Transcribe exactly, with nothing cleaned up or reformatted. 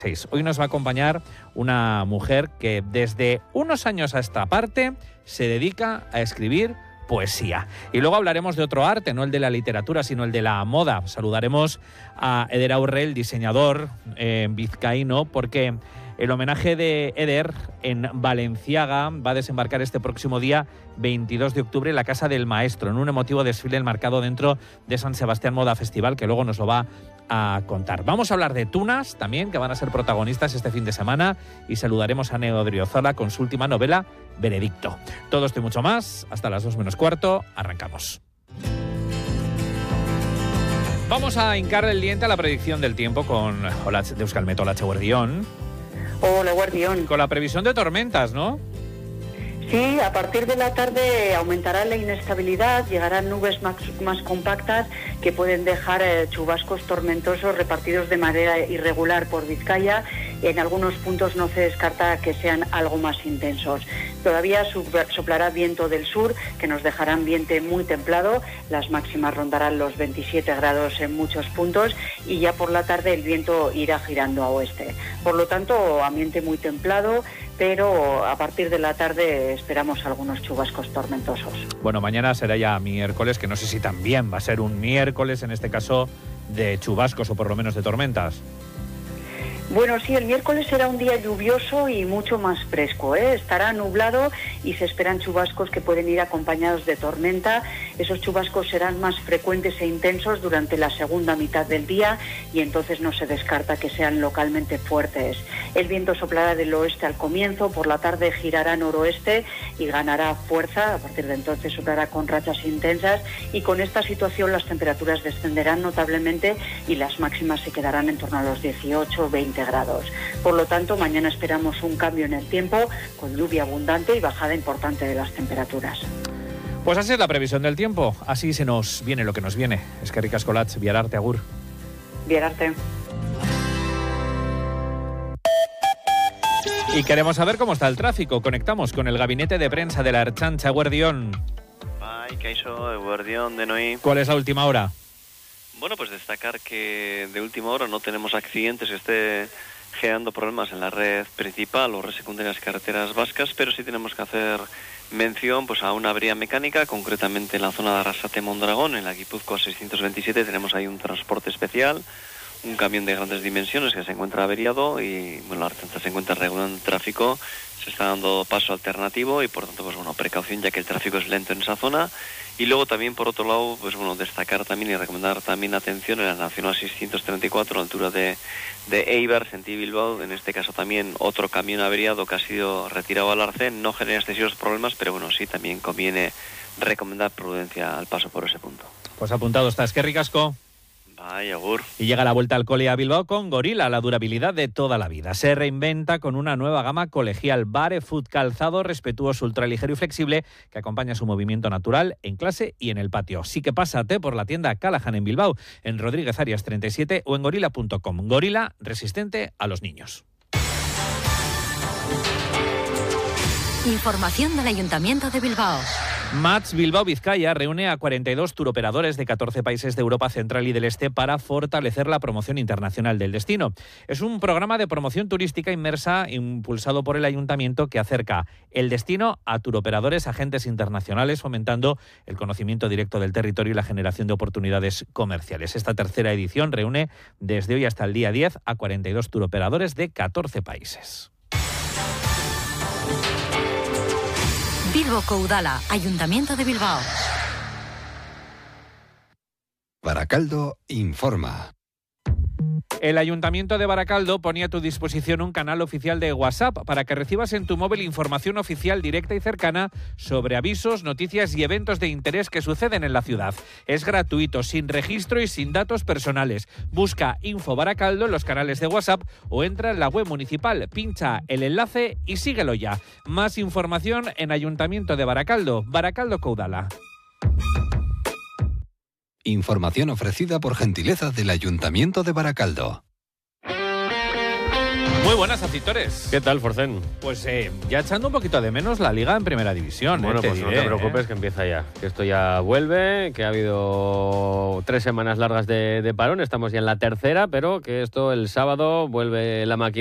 Hoy nos va a acompañar una mujer que desde unos años a esta parte se dedica a escribir poesía. Y luego hablaremos de otro arte, no el de la literatura, sino el de la moda. Saludaremos a Eder Aurre, el diseñador eh, vizcaíno, porque el homenaje de Eder en Valenciaga va a desembarcar este próximo día veintidós de octubre en la Casa del Maestro, en un emotivo desfile enmarcado dentro de San Sebastián Moda Festival, que luego nos lo va a contar. Vamos a hablar de tunas también, que van a ser protagonistas este fin de semana, y saludaremos a Neo Odriozola con su última novela, Veredicto. Todo esto y mucho más, hasta las dos menos cuarto, arrancamos. Vamos a hincar el diente a la predicción del tiempo con Hola de Euskalmet, hola Guardión. Hola Guardión. Con la previsión de tormentas, ¿no? Sí, a partir de la tarde aumentará la inestabilidad, llegarán nubes más, más compactas que pueden dejar eh, chubascos tormentosos repartidos de manera irregular por Vizcaya. En algunos puntos no se descarta que sean algo más intensos. Todavía soplará viento del sur, que nos dejará ambiente muy templado. Las máximas rondarán los veintisiete grados en muchos puntos y ya por la tarde el viento irá girando a oeste. Por lo tanto, ambiente muy templado, pero a partir de la tarde esperamos algunos chubascos tormentosos. Bueno, mañana será ya miércoles, que no sé si también va a ser un miércoles, en este caso, de chubascos o por lo menos de tormentas. Bueno, sí, el miércoles será un día lluvioso y mucho más fresco, ¿eh? Estará nublado y se esperan chubascos que pueden ir acompañados de tormenta. Esos chubascos serán más frecuentes e intensos durante la segunda mitad del día y entonces no se descarta que sean localmente fuertes. El viento soplará del oeste al comienzo, por la tarde girará noroeste y ganará fuerza. A partir de entonces soplará con rachas intensas y con esta situación las temperaturas descenderán notablemente y las máximas se quedarán en torno a los dieciocho o veinte grados. Por lo tanto, mañana esperamos un cambio en el tiempo con lluvia abundante y bajada importante de las temperaturas. Pues así es la previsión del tiempo. Así se nos viene lo que nos viene. Es que ricasco Latz, Biararte, agur. Biararte. Y queremos saber cómo está el tráfico. Conectamos con el gabinete de prensa de la Ertzaintza, Guardión. Ay, Caixo, Guardión de Noí. ¿Cuál es la última hora? Bueno, pues destacar que de última hora no tenemos accidentes que esté generando problemas en la red principal o red secundarias carreteras vascas, pero sí tenemos que hacer mención pues a una avería mecánica, concretamente en la zona de Arrasate-Mondragón, en la Guipúzcoa seiscientos veintisiete, tenemos ahí un transporte especial, un camión de grandes dimensiones que se encuentra averiado y bueno, la Ertzaintza se encuentra regulando el tráfico, se está dando paso alternativo y por tanto pues bueno, precaución ya que el tráfico es lento en esa zona. Y luego también, por otro lado, pues bueno, destacar también y recomendar también atención en la Nacional seiscientos treinta y cuatro, a la altura de, de Eibar, sentido Bilbao. En este caso también otro camión averiado que ha sido retirado al arcén. No genera excesivos problemas, pero bueno, sí también conviene recomendar prudencia al paso por ese punto. Pues apuntado está, es que ricasco. Vaya, agur. Y llega la vuelta al cole a Bilbao con Gorila, la durabilidad de toda la vida. Se reinventa con una nueva gama colegial, barefoot, calzado respetuoso, ultraligero y flexible que acompaña su movimiento natural en clase y en el patio. Sí que pásate por la tienda Callahan en Bilbao, en Rodríguez Arias treinta y siete o en gorila punto com. Gorila, resistente a los niños. Información del Ayuntamiento de Bilbao. Mats Bilbao Vizcaya reúne a cuarenta y dos turoperadores de catorce países de Europa Central y del Este para fortalecer la promoción internacional del destino. Es un programa de promoción turística inmersa impulsado por el Ayuntamiento que acerca el destino a turoperadores, agentes internacionales, fomentando el conocimiento directo del territorio y la generación de oportunidades comerciales. Esta tercera edición reúne desde hoy hasta el día diez a cuarenta y dos turoperadores de catorce países. Bilbo Udala, Ayuntamiento de Bilbao. Baracaldo informa. El Ayuntamiento de Baracaldo pone a tu disposición un canal oficial de WhatsApp para que recibas en tu móvil información oficial directa y cercana sobre avisos, noticias y eventos de interés que suceden en la ciudad. Es gratuito, sin registro y sin datos personales. Busca Info Baracaldo en los canales de WhatsApp o entra en la web municipal, pincha el enlace y síguelo ya. Más información en Ayuntamiento de Baracaldo, Baracaldo Caudala. Información ofrecida por gentileza del Ayuntamiento de Baracaldo. Muy buenas, acitores. ¿Qué tal, Forcén? Pues eh, ya echando un poquito de menos la Liga en Primera División. Bueno, eh, te pues diré, no te preocupes, eh. que empieza ya. Que esto ya vuelve, que ha habido tres semanas largas de, de parón. Estamos ya en la tercera, pero que esto el sábado vuelve la máquina